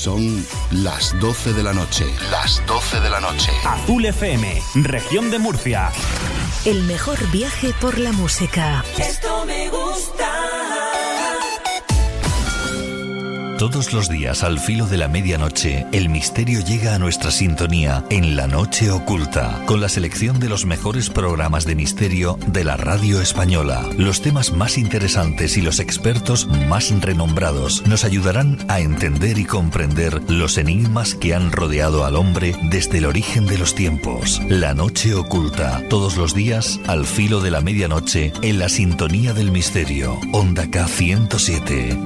Son las 12 de la noche. Las 12 de la noche. Azul FM, región de Murcia. El mejor viaje por la música. Esto me gusta. Todos los días al filo de la medianoche, el misterio llega a nuestra sintonía en La Noche Oculta, con la selección de los mejores programas de misterio de la radio española. Los temas más interesantes y los expertos más renombrados nos ayudarán a entender y comprender los enigmas que han rodeado al hombre desde el origen de los tiempos. La Noche Oculta, todos los días al filo de la medianoche en la sintonía del misterio. Onda K 107.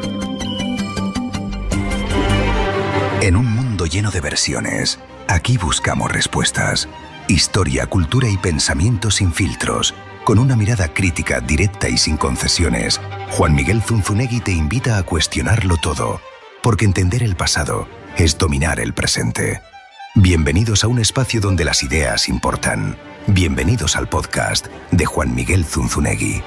En un mundo lleno de versiones, aquí buscamos respuestas. Historia, cultura y pensamiento sin filtros. Con una mirada crítica, directa y sin concesiones, Juan Miguel Zunzunegui te invita a cuestionarlo todo. Porque entender el pasado es dominar el presente. Bienvenidos a un espacio donde las ideas importan. Bienvenidos al podcast de Juan Miguel Zunzunegui.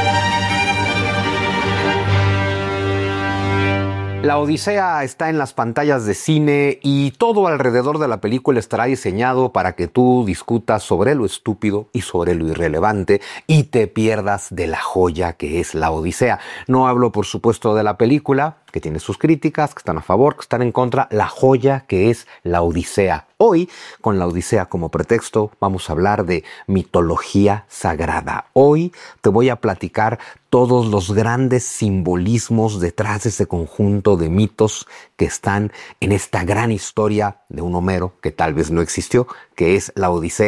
La Odisea está en las pantallas de cine y todo alrededor de la película estará diseñado para que tú discutas sobre lo estúpido y sobre lo irrelevante y te pierdas de la joya que es La Odisea. No hablo, por supuesto, de la película, que tiene sus críticas, que están a favor, que están en contra, la joya que es La Odisea. Hoy, con La Odisea como pretexto, vamos a hablar de mitología sagrada. Hoy te voy a platicar todos los grandes simbolismos detrás de ese conjunto de mitos que están en esta gran historia de un Homero que tal vez no existió, que es La Odisea.